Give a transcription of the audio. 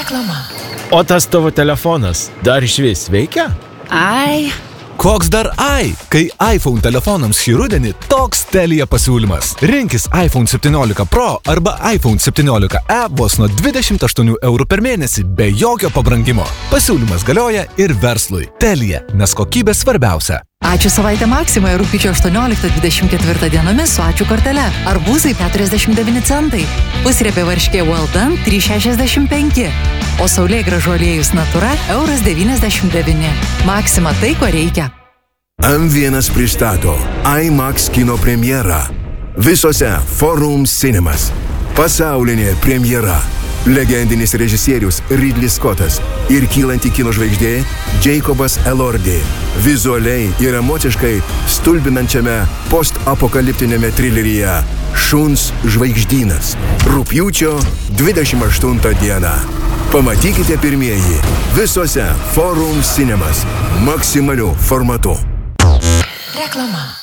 Reklama. O tas tavo telefonas dar išvis veikia? Ai. Koks dar ai? Kai iPhone telefonams šį rudenį toks Telia pasiūlymas. Rinkis iPhone 17 Pro arba iPhone 17e vos nuo 28 eurų per mėnesį be jokio pabrangimo. Pasiūlymas galioja ir verslui. Telia, nes kokybė svarbiausia. Ačiū savaitę Maksimoje rugpjūčio 18-24 dienomis su ačiū kortele. Arbūzai 49 centai. Pusriebė varškė Well Done 3,65. O saulėgrąžų aliejus Natura €1,99. Maksima tai, ko reikia. M1 pristato IMAX kino premjerą. Visose Forum Cinemas. Pasaulinė premjera. Legendinis režisierius Ridley Scottas ir kylanti kino žvaigždė Jacobas Elordi. Vizualiai ir emociškai stulbinančiame post-apokaliptinėme trileryje Šuns žvaigždynas. Rugpjūčio 28 dieną. Pamatykite pirmieji visose Forum Cinemas maksimaliu formatu. Reklama.